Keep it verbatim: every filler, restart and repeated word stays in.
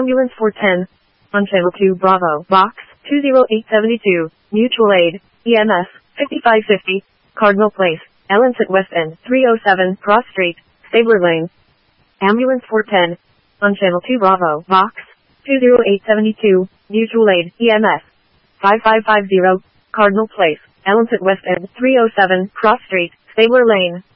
Ambulance four ten. On Channel two Bravo, Box two zero eight seven two, Mutual Aid, E M S, fifty-five fifty, Cardinal Place, Ellens at West End, three oh seven, Cross Street, Stabler Lane. Ambulance four ten. On Channel two Bravo, Box two zero eight seven two, Mutual Aid, E M S, fifty-five fifty, Cardinal Place, Ellens at West End, three oh seven, Cross Street, Stabler Lane.